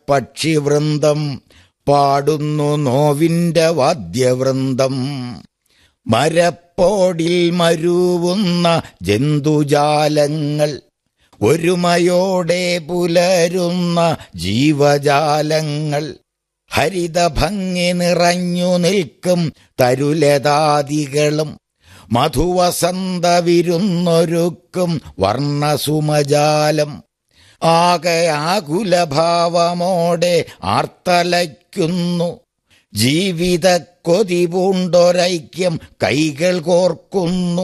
പക്ഷിവൃന്ദം, പാടുന്നു നോവിന്റെ വാദ്യവൃന്ദം. മരപ്പോടിൽ മരുവുന്ന ജന്തുജാലങ്ങൾ, ഒരുമയോടെ പുലരുന്ന ജീവജാലങ്ങൾ, ഹരിതഭംഗി നിറഞ്ഞു നിൽക്കും തരുലതാദികളും, മധുവസന്ത വിരുന്നൊരുക്കും വർണ്ണസുമജാലം. ആകെ ആകുലഭാവമോടെ ആർത്തലയ്ക്കുന്നു, ജീവിത കൊതി പൂണ്ടൊരൈക്യം കൈകൾ കോർക്കുന്നു.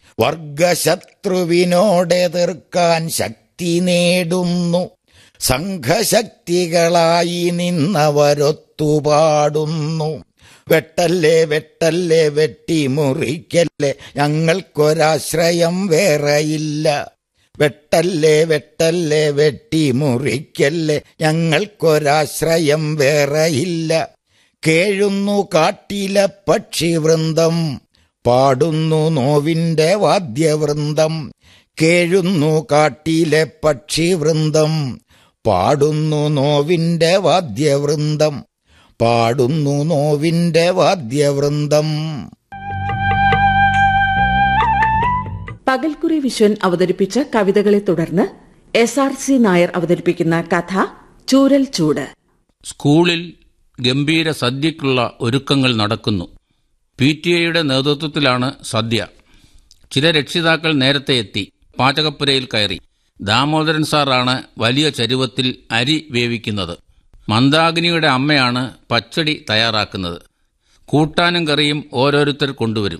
വർഗശത്രുവിനോടെതിർക്കാൻ ശക്തി നേടുന്നു, സംഘശക്തികളായി നിന്നവരൊത്തുപാടുന്നു. വെട്ടല്ലേ വെട്ടല്ലേ വെട്ടിമുറിക്കല്ലേ, ഞങ്ങൾക്കൊരാശ്രയം വേറെയില്ല. വെട്ടല്ലേ വെട്ടല്ലേ വെട്ടിമുറിക്കല്ലേ, ഞങ്ങൾക്കൊരാശ്രയം വേറെയില്ല. കേഴുന്നു കാട്ടിലെ പക്ഷിവൃന്ദം, പാടുന്നു നോവിന്റെ വാദ്യവൃന്ദം. കേഴുന്നു കാട്ടിലെ പക്ഷിവൃന്ദം, പാടുന്നു നോവിന്റെ വാദ്യവൃന്ദം. പാടുന്നു നോവിന്റെ വാദ്യവൃന്ദം. പകൽക്കുറി വിശ്വൻ അവതരിപ്പിച്ച കവിതകളെ തുടർന്ന് SRC നായർ അവതരിപ്പിക്കുന്ന കഥ ചൂരൽ ചൂട്. സ്കൂളിൽ ഗംഭീര സദ്യക്കുള്ള ഒരുക്കങ്ങൾ നടക്കുന്നു. PTA നേതൃത്വത്തിലാണ് സദ്യ. ചില രക്ഷിതാക്കൾ നേരത്തെ എത്തി പാചകപ്പുരയിൽ കയറി. ദാമോദരൻ സാറാണ് വലിയ ചരുവത്തിൽ അരി വേവിക്കുന്നത്. മന്ദാകിനിയുടെ അമ്മയാണ് പച്ചടി തയ്യാറാക്കുന്നത്. കൂട്ടാനും കറിയും ഓരോരുത്തർ കൊണ്ടുവരും.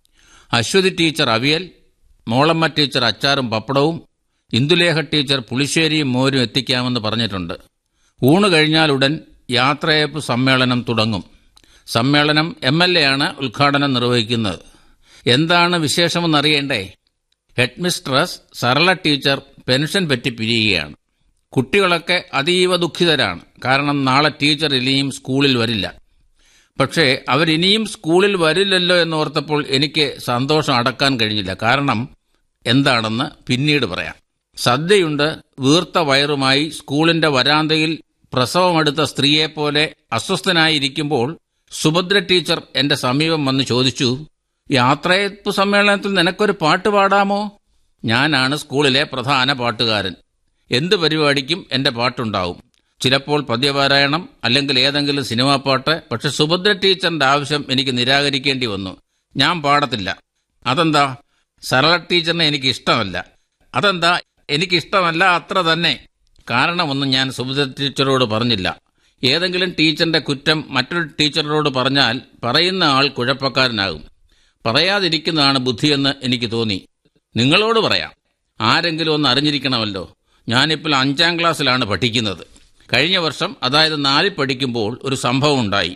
അശ്വതി ടീച്ചർ അവിയൽ, മോളമ്മ ടീച്ചർ അച്ചാറും പപ്പടവും, ഇന്ദുലേഖ ടീച്ചർ പുളിശ്ശേരിയും മോരും എത്തിക്കാമെന്ന് പറഞ്ഞിട്ടുണ്ട്. ഊണ് കഴിഞ്ഞാലുടൻ യാത്രയയപ്പ് സമ്മേളനം തുടങ്ങും. സമ്മേളനം MLA ആണ് ഉദ്ഘാടനം നിർവഹിക്കുന്നത്. എന്താണ് വിശേഷമെന്നറിയണ്ടേ? ഹെഡ്മിസ്ട്രസ് സരള ടീച്ചർ പെൻഷൻ പറ്റി പിരിയുകയാണ്. കുട്ടികളൊക്കെ അതീവ ദുഃഖിതരാണ്. കാരണം നാളെ ടീച്ചർ ഇനിയും സ്കൂളിൽ വരില്ല. പക്ഷേ അവരിനിയും സ്കൂളിൽ വരില്ലല്ലോ എന്നോർത്തപ്പോൾ എനിക്ക് സന്തോഷം അടക്കാൻ കഴിഞ്ഞില്ല. കാരണം എന്താണെന്ന് പിന്നീട് പറയാം. സദ്യയുണ്ട്. വീർത്ത വയറുമായി സ്കൂളിന്റെ വരാന്തയിൽ പ്രസവമെടുത്ത സ്ത്രീയെപ്പോലെ അസ്വസ്ഥനായിരിക്കുമ്പോൾ സുഭദ്ര ടീച്ചർ എന്റെ സമീപം വന്ന് ചോദിച്ചു, യാത്രയയപ്പ് സമ്മേളനത്തിൽ നിനക്കൊരു പാട്ട് പാടാമോ? ഞാനാണ് സ്കൂളിലെ പ്രധാന പാട്ടുകാരൻ. എന്ത് പരിപാടിക്കും എന്റെ പാട്ടുണ്ടാവും. ചിലപ്പോൾ പദ്യപാരായണം, അല്ലെങ്കിൽ ഏതെങ്കിലും സിനിമാ പാട്ട്. പക്ഷെ സുഭദ്ര ടീച്ചറിന്റെ ആവശ്യം എനിക്ക് നിരാകരിക്കേണ്ടി വന്നു. ഞാൻ പാടത്തില്ല. അതെന്താ? സരള ടീച്ചറിനെ എനിക്ക് ഇഷ്ടമല്ല. അതെന്താ? എനിക്കിഷ്ടമല്ല, അത്ര തന്നെ. കാരണമൊന്നും ഞാൻ സുഭദ്ര ടീച്ചറോട് പറഞ്ഞില്ല. ഏതെങ്കിലും ടീച്ചറിന്റെ കുറ്റം മറ്റൊരു ടീച്ചറോട് പറഞ്ഞാൽ പറയുന്ന ആൾ കുഴപ്പക്കാരനാകും. പറയാതിരിക്കുന്നതാണ് ബുദ്ധിയെന്ന് എനിക്ക് തോന്നി. നിങ്ങളോട് പറയാം. ആരെങ്കിലും ഒന്ന് അറിഞ്ഞിരിക്കണമല്ലോ. ഞാനിപ്പോൾ 5ാം ക്ലാസ്സിലാണ് പഠിക്കുന്നത്. കഴിഞ്ഞ വർഷം, അതായത് 4 പഠിക്കുമ്പോൾ ഒരു സംഭവം ഉണ്ടായി.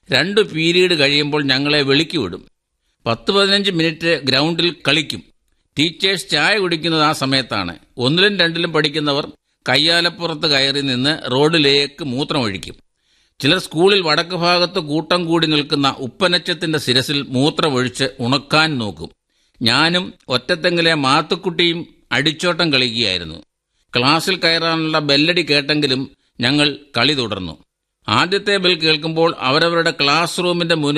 2 പീരീഡ് കഴിയുമ്പോൾ ഞങ്ങളെ വിളിക്കുവിടും. 10-15 മിനിറ്റ് ഗ്രൗണ്ടിൽ കളിക്കും. ടീച്ചേഴ്സ് ചായ കുടിക്കുന്നത് ആ സമയത്താണ്. 1ലും 2ലും പഠിക്കുന്നവർ കയ്യാലപ്പുറത്ത് കയറി നിന്ന് റോഡിലേക്ക് മൂത്രമൊഴിക്കും. ചിലർ സ്കൂളിൽ വടക്ക് ഭാഗത്ത് കൂട്ടം കൂടി നിൽക്കുന്ന ഉപ്പനച്ചത്തിന്റെ ശിരസിൽ മൂത്രമൊഴിച്ച് ഉണക്കാൻ നോക്കും. ഞാനും ഒറ്റത്തെങ്ങിലെ മാത്തുക്കുട്ടിയും അടിച്ചോട്ടം കളിക്കുകയായിരുന്നു. ക്ലാസ്സിൽ കയറാനുള്ള ബെല്ലടി കേട്ടെങ്കിലും ഞങ്ങൾ കളി തുടർന്നു. ആദ്യത്തെ ബെൽ കേൾക്കുമ്പോൾ അവരവരുടെ ക്ലാസ് റൂമിന്റെ മുന്നിൽ